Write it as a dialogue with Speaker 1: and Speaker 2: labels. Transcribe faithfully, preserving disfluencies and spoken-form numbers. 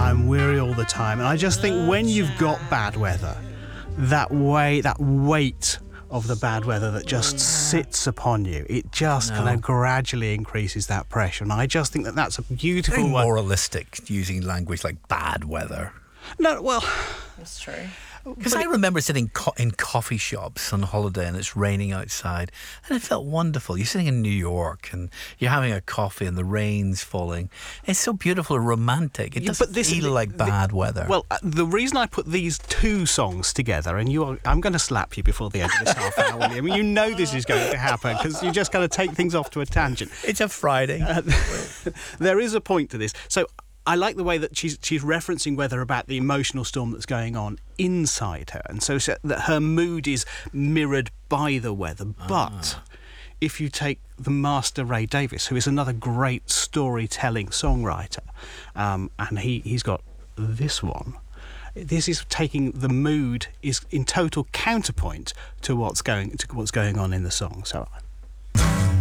Speaker 1: I'm weary all the time. And I just think when you've got bad weather, that way, that weight of the bad weather that just sits upon you, it just
Speaker 2: No.
Speaker 1: kind of gradually increases that pressure. And I just think that that's a beautiful
Speaker 2: Very
Speaker 1: way.
Speaker 2: moralistic, using language like bad weather.
Speaker 1: No, well,
Speaker 3: That's true.
Speaker 2: Because I remember sitting co- in coffee shops on holiday and it's raining outside and it felt wonderful. You're sitting in New York and you're having a coffee and the rain's falling. It's so beautiful and romantic. It
Speaker 1: Yeah,
Speaker 2: doesn't
Speaker 1: but this-
Speaker 2: feel like
Speaker 1: the-
Speaker 2: bad weather.
Speaker 1: well, uh, the reason I put these two songs together, and you are, I'm going to slap you before the end of this half hour, William. You know this is going to happen because you just kind of take things off to a tangent.
Speaker 2: it's a Friday.
Speaker 1: Uh, there is a point to this. So I like the way that she's she's referencing weather about the emotional storm that's going on inside her, and so, so that her mood is mirrored by the weather. But if you take the master Ray Davies, who is another great storytelling songwriter, um, and he he's got this one. This is taking the mood is in total counterpoint to what's going to what's going on in the song. So